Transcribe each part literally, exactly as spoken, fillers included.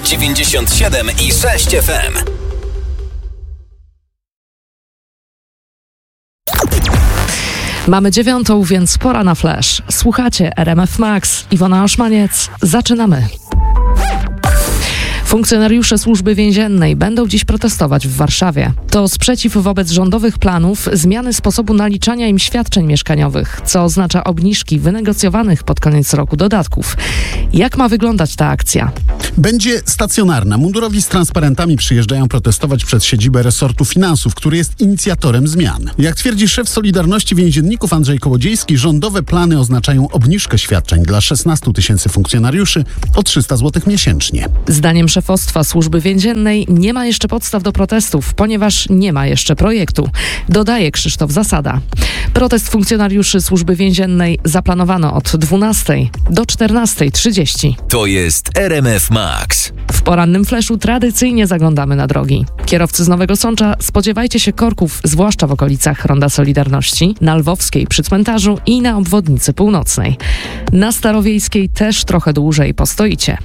dziewięćdziesiąt siedem i sześć F M. Mamy dziewiątą, więc pora na flash. Słuchacie R M F Max. Iwona Oszmaniec. Zaczynamy. Funkcjonariusze Służby Więziennej będą dziś protestować w Warszawie. To sprzeciw wobec rządowych planów zmiany sposobu naliczania im świadczeń mieszkaniowych, co oznacza obniżki wynegocjowanych pod koniec roku dodatków. Jak ma wyglądać ta akcja? Będzie stacjonarna. Mundurowi z transparentami przyjeżdżają protestować przed siedzibę resortu finansów, który jest inicjatorem zmian. Jak twierdzi szef Solidarności Więzienników Andrzej Kołodziejski, rządowe plany oznaczają obniżkę świadczeń dla szesnastu tysięcy funkcjonariuszy o trzysta złotych miesięcznie. Zdaniem szefostwa Służby Więziennej nie ma jeszcze podstaw do protestów, ponieważ nie ma jeszcze projektu, dodaje Krzysztof Zasada. Protest funkcjonariuszy Służby Więziennej zaplanowano od dwunastej do czternastej trzydzieści. To jest R M F Max. W porannym fleszu tradycyjnie zaglądamy na drogi. Kierowcy z Nowego Sącza, spodziewajcie się korków, zwłaszcza w okolicach Ronda Solidarności, na Lwowskiej przy cmentarzu i na obwodnicy północnej. Na Starowiejskiej też trochę dłużej postoicie.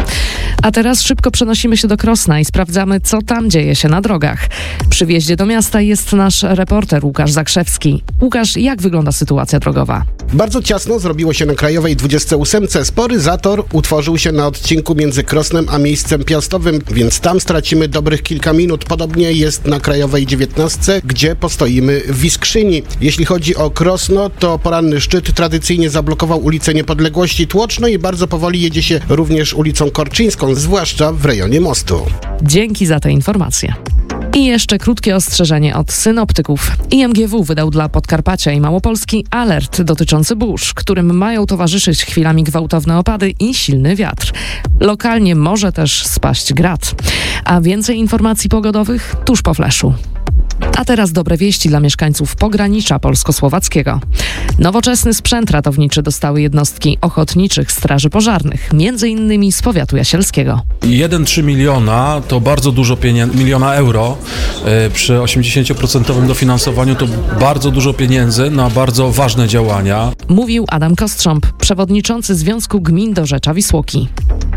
A teraz szybko przenosimy się do Krosna i sprawdzamy, co tam dzieje się na drogach. Przy wjeździe do miasta jest nasz reporter Łukasz Zakrzewski. Łukasz, jak wygląda sytuacja drogowa? Bardzo ciasno zrobiło się na Krajowej dwudziestce ósemce. Spory zator utworzył się na odcinku między Krosnem a miejscem Piastowym, więc tam stracimy dobrych kilka minut. Podobnie jest na Krajowej dziewiętnastce, gdzie postoimy w Iskrzyni. Jeśli chodzi o Krosno, to poranny szczyt tradycyjnie zablokował ulicę Niepodległości Tłoczno i bardzo powoli jedzie się również ulicą Korczyńską, zwłaszcza w rejonie mostu. Dzięki za te informacje. I jeszcze krótkie ostrzeżenie od synoptyków. I M G W wydał dla Podkarpacia i Małopolski alert dotyczący burz, którym mają towarzyszyć chwilami gwałtowne opady i silny wiatr. Lokalnie może też spaść grad. A więcej informacji pogodowych tuż po flashu. A teraz dobre wieści dla mieszkańców pogranicza polsko-słowackiego. Nowoczesny sprzęt ratowniczy dostały jednostki ochotniczych straży pożarnych, między innymi z powiatu jasielskiego. jeden przecinek trzy miliona to bardzo dużo pieniędzy, miliona euro. Yy, przy osiemdziesiąt procent dofinansowaniu to bardzo dużo pieniędzy na bardzo ważne działania. Mówił Adam Kostrząb, przewodniczący Związku Gmin Dorzecza Wisłoki.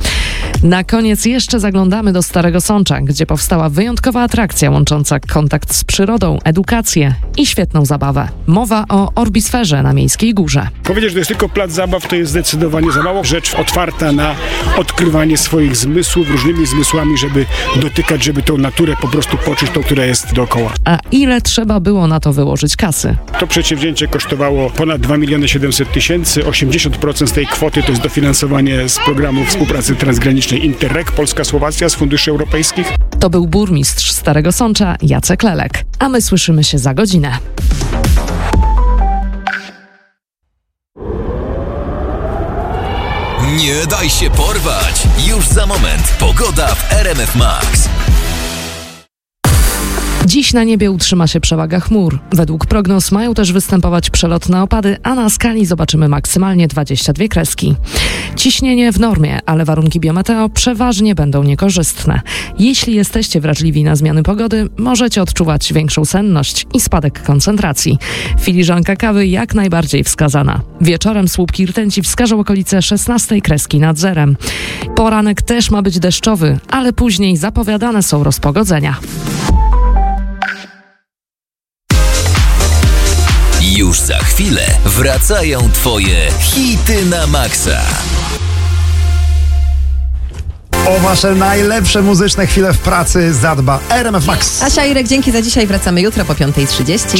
Na koniec jeszcze zaglądamy do Starego Sącza, gdzie powstała wyjątkowa atrakcja łącząca kontakt z przyrodą, edukację i świetną zabawę. Mowa o Orbisferze na Miejskiej Górze. Powiedzieć, że to jest tylko plac zabaw, to jest zdecydowanie za mało. Rzecz otwarta na odkrywanie swoich zmysłów, różnymi zmysłami, żeby dotykać, żeby tą naturę po prostu poczuć, tą, która jest dookoła. A ile trzeba było na to wyłożyć kasy? To przedsięwzięcie kosztowało ponad dwa miliony siedemset tysięcy. osiemdziesiąt procent z tej kwoty to jest dofinansowanie z programu współpracy transgranicznej Interreg Polska-Słowacja z funduszy europejskich. To był burmistrz Starego Sącza Jacek Lelek. A my słyszymy się za godzinę. Nie daj się porwać. Już za moment pogoda w R M F Max. Dziś na niebie utrzyma się przewaga chmur. Według prognoz mają też występować przelotne opady, a na skali zobaczymy maksymalnie dwadzieścia dwie kreski. Ciśnienie w normie, ale warunki biometeo przeważnie będą niekorzystne. Jeśli jesteście wrażliwi na zmiany pogody, możecie odczuwać większą senność i spadek koncentracji. Filiżanka kawy jak najbardziej wskazana. Wieczorem słupki rtęci wskażą okolice szesnastej kreski nad zerem. Poranek też ma być deszczowy, ale później zapowiadane są rozpogodzenia. Już za chwilę wracają Twoje hity na maksa. O wasze najlepsze muzyczne chwile w pracy zadba R M F Max. Asia, Irek, dzięki za dzisiaj. Wracamy jutro po piątej trzydzieści.